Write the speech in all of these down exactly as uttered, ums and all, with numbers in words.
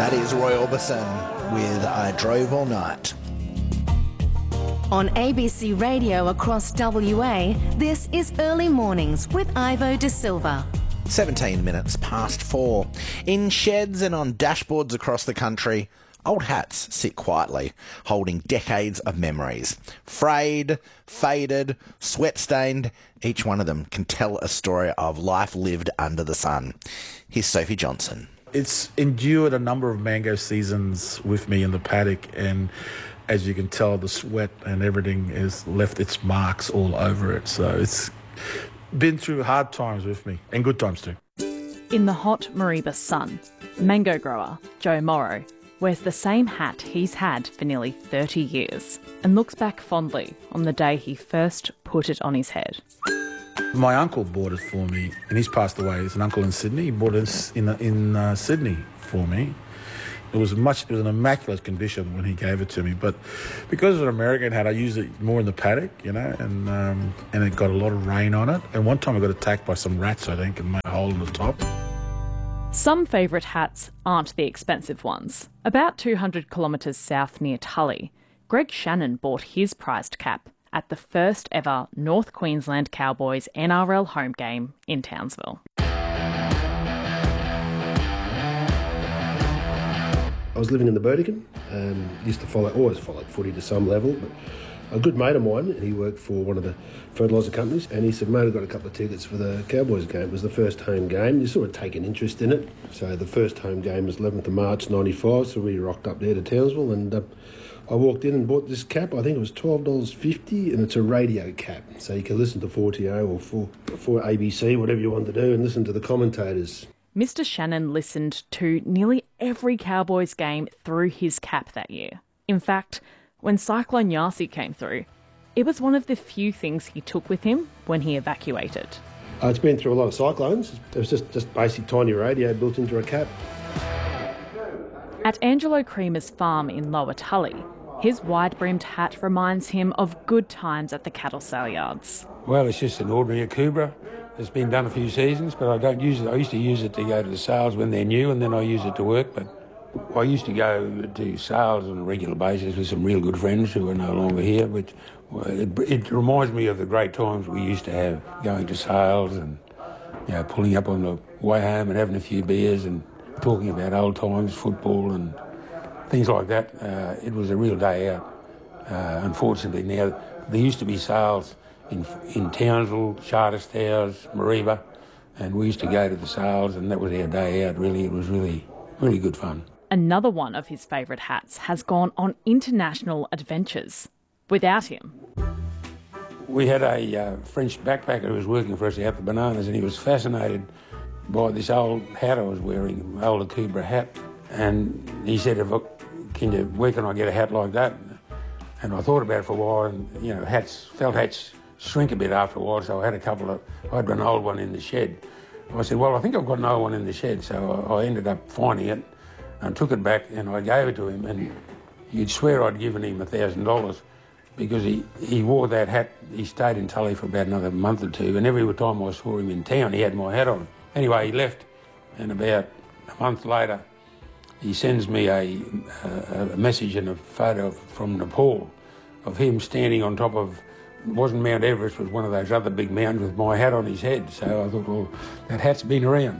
That is Roy Orbison with I Drove All Night. On A B C Radio across W A, this is Early Mornings with Ivo De Silva. seventeen minutes past four. In sheds and on dashboards across the country, old hats sit quietly, holding decades of memories. Frayed, faded, sweat-stained, each one of them can tell a story of life lived under the sun. Here's Sophie Johnson. It's endured a number of mango seasons with me in the paddock, and as you can tell, the sweat and everything has left its marks all over it. So it's been through hard times with me, and good times too. In the hot Mareeba sun, mango grower Joe Morrow wears the same hat he's had for nearly thirty years and looks back fondly on the day he first put it on his head. My uncle bought it for me, and he's passed away. He's an uncle in Sydney. He bought it in in uh, Sydney for me. It was much. It was an immaculate condition when he gave it to me. But because it was an American hat, I used it more in the paddock, you know, and um, and it got a lot of rain on it. And one time I got attacked by some rats, I think, and made a hole in the top. Some favourite hats aren't the expensive ones. About two hundred kilometres south near Tully, Greg Shannon bought his prized cap at the first ever North Queensland Cowboys N R L home game in Townsville. I was living in the Burdekin, um, used to follow, always followed footy to some level, but a good mate of mine, he worked for one of the fertiliser companies, and he said, mate, I've got a couple of tickets for the Cowboys game. It was the first home game. You sort of take an interest in it. So the first home game was eleventh of March ninety-five, so we rocked up there to Townsville, and uh, I walked in and bought this cap. I think it was twelve dollars fifty, and it's a radio cap, so you can listen to four T O or four, four A B C, whatever you want to do, and listen to the commentators. Mister Shannon listened to nearly every Cowboys game through his cap that year. In fact, when Cyclone Yasi came through, it was one of the few things he took with him when he evacuated. Uh, it's been through a lot of cyclones. It was just, just basic tiny radio built into a cap. At Angelo Creamer's farm in Lower Tully, his wide-brimmed hat reminds him of good times at the cattle sale yards. Well, it's just an ordinary Akubra. It's been done a few seasons, but I don't use it. I used to use it to go to the sales when they're new, and then I use it to work. But I used to go to sales on a regular basis with some real good friends who are no longer here, which it, it reminds me of the great times we used to have, going to sales and, you know, pulling up on the way home and having a few beers and talking about old times, football and things like that. Uh, it was a real day out. Uh, unfortunately now, there used to be sales in in Townsville, Charters Towers, Mareeba, and we used to go to the sales, and that was our day out, really. It was really, really good fun. Another one of his favourite hats has gone on international adventures without him. We had a uh, French backpacker who was working for us out the Bananas, and he was fascinated by this old hat I was wearing, an old Akubra hat, and he said, if I, can you, where can I get a hat like that? And I thought about it for a while, and, you know, hats, felt hats shrink a bit after a while, so I had a couple of, I had an old one in the shed. I said, well, I think I've got an old one in the shed, so I, I ended up finding it and took it back and I gave it to him, and you'd swear I'd given him a thousand dollars because he, he wore that hat. He stayed in Tully for about another month or two, and every time I saw him in town, he had my hat on. Anyway, he left, and about a month later, he sends me a, a, a message and a photo from Nepal of him standing on top of, it wasn't Mount Everest, it was one of those other big mountains with my hat on his head. So I thought, well, that hat's been around.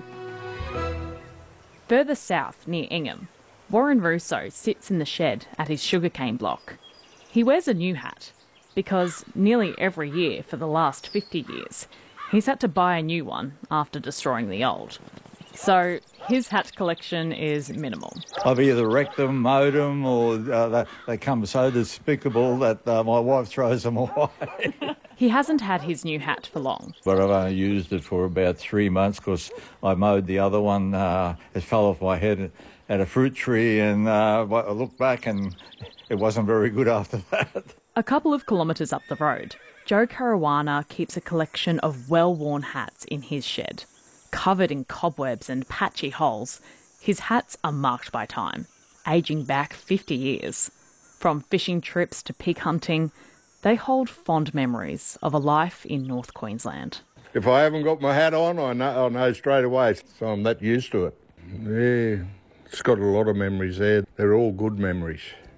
Further south, near Ingham, Warren Russo sits in the shed at his sugarcane block. He wears a new hat because nearly every year for the last fifty years, he's had to buy a new one after destroying the old. So his hat collection is minimal. I've either wrecked them, mowed them, or uh, they, they come so despicable that uh, my wife throws them away. He hasn't had his new hat for long. But I've only used it for about three months because I mowed the other one. Uh, it fell off my head at a fruit tree, and uh, I looked back and it wasn't very good after that. A couple of kilometres up the road, Joe Caruana keeps a collection of well-worn hats in his shed. Covered in cobwebs and patchy holes, his hats are marked by time, ageing back fifty years. From fishing trips to pig hunting, they hold fond memories of a life in North Queensland. If I haven't got my hat on, I know, I know straight away, so I'm that used to it. Yeah, It's got a lot of memories there. They're all good memories.